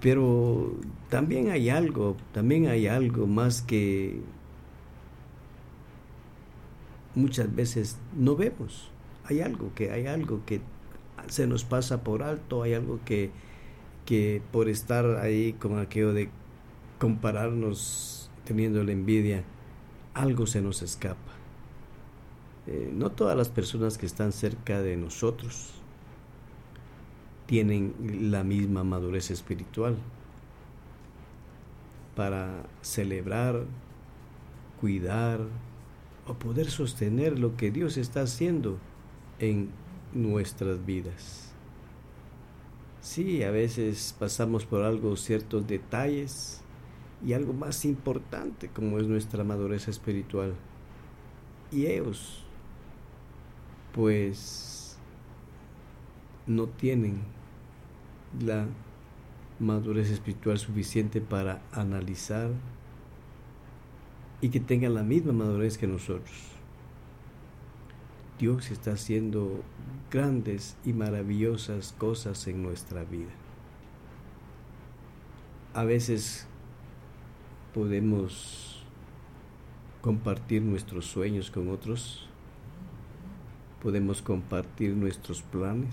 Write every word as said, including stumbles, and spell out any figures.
Pero también hay algo, también hay algo más que muchas veces no vemos. Hay algo que, hay algo que se nos pasa por alto, hay algo que, que por estar ahí con aquello de compararnos teniendo la envidia, algo se nos escapa. Eh, no todas las personas que están cerca de nosotros tienen la misma madurez espiritual para celebrar, cuidar o poder sostener lo que Dios está haciendo en nuestras vidas. Sí, a veces pasamos por algo, ciertos detalles y algo más importante como es nuestra madurez espiritual. Y ellos, pues, no tienen la madurez espiritual suficiente para analizar y que tengan la misma madurez que nosotros. Dios está haciendo grandes y maravillosas cosas en nuestra vida. A veces podemos compartir nuestros sueños con otros, podemos compartir nuestros planes,